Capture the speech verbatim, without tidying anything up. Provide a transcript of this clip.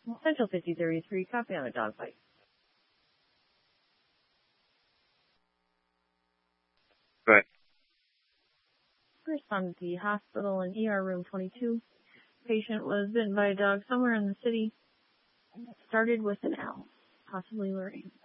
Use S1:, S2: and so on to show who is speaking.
S1: Central fifty thirty-three, copy on a dog bite.
S2: Right.
S1: Responded to the hospital in E R room twenty-two. Patient was bitten by a dog somewhere in the city. Started with an L, possibly Lorraine.